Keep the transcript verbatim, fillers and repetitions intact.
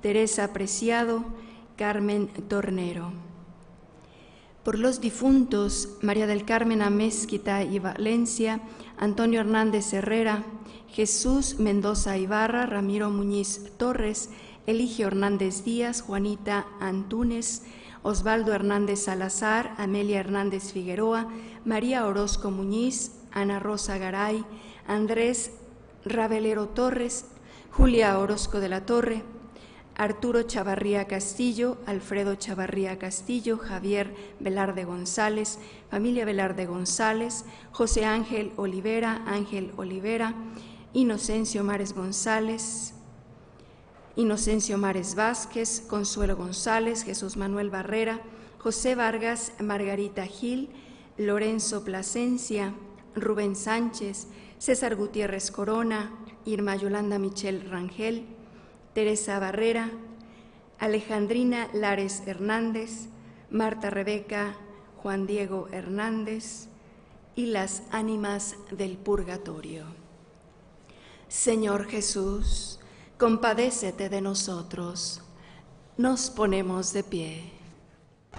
Teresa Preciado, Carmen Tornero. Por los difuntos, María del Carmen Amezquita y Valencia, Antonio Hernández Herrera, Jesús Mendoza Ibarra, Ramiro Muñiz Torres, Eligio Hernández Díaz, Juanita Antúnez, Osvaldo Hernández Salazar, Amelia Hernández Figueroa, María Orozco Muñiz, Ana Rosa Garay, Andrés Ravelero Torres, Julia Orozco de la Torre, Arturo Chavarría Castillo, Alfredo Chavarría Castillo, Javier Velarde González, familia Velarde González, José Ángel Olivera, Ángel Olivera, Inocencio Mares González, Inocencio Mares Vázquez, Consuelo González, Jesús Manuel Barrera, José Vargas, Margarita Gil, Lorenzo Plasencia, Rubén Sánchez, César Gutiérrez Corona, Irma Yolanda Michel Rangel, Teresa Barrera, Alejandrina Lares Hernández, Marta Rebeca, Juan Diego Hernández y las ánimas del purgatorio. Señor Jesús, compadécete de nosotros. Nos ponemos de pie.